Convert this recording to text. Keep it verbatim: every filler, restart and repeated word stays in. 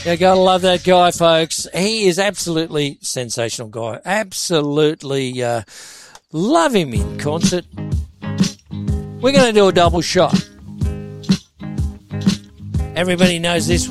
You gotta love that guy, folks. He is absolutely sensational guy. Absolutely uh, love him in concert. We're going to do a double shot. Everybody knows this